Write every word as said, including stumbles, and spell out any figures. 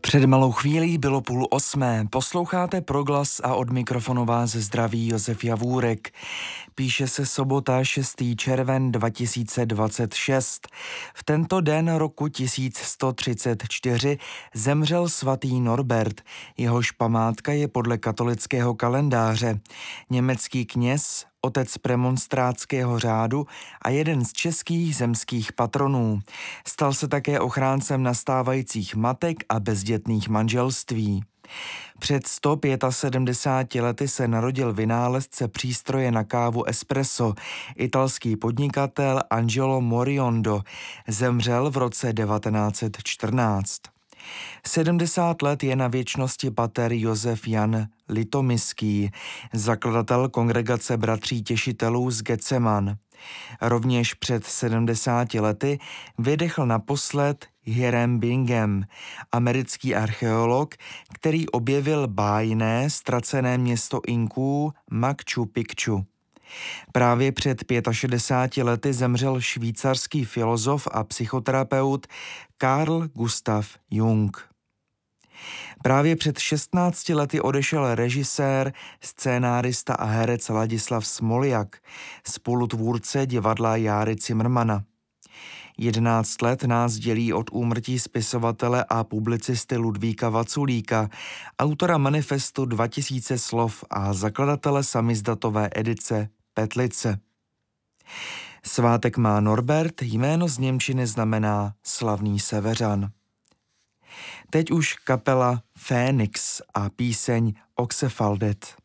Před malou chvílí bylo půl osmé. Posloucháte Proglas a od mikrofonu vás zdraví Josef Javůrek. Píše se sobota šestý červen dva tisíce dvacet šest. V tento den roku tisíc sto třicet čtyři zemřel svatý Norbert. Jehož památka je podle katolického kalendáře. Německý kněz, otec premonstrátského řádu a jeden z českých zemských patronů. Stal se také ochráncem nastávajících matek a bezdětných manželství. Před sto sedmdesáti pěti lety se narodil vynálezce přístroje na kávu espresso, italský podnikatel Angelo Moriondo. Zemřel v roce devatenáct set čtrnáct. sedmdesát let je na věčnosti pater Josef Jan Litoměský, zakladatel kongregace bratří těšitelů z Getseman. Rovněž před sedmdesáti lety vydechl naposled Hiram Bingham, americký archeolog, který objevil bájné ztracené město Inků Machu Picchu. Právě před šedesáti pěti lety zemřel švýcarský filozof a psychoterapeut Carl Gustav Jung. Právě před šestnácti lety odešel režisér, scénárista a herec Ladislav Smoljak, spolutvůrce divadla Járy Cimrmana. Jedenáct let nás dělí od úmrtí spisovatele a publicisty Ludvíka Vaculíka, autora manifestu dva tisíce slov a zakladatele samizdatové edice Petlice. Svátek má Norbert, jméno z němčiny znamená slavný seveřan. Teď už kapela Fénix a píseň Oxefaldet.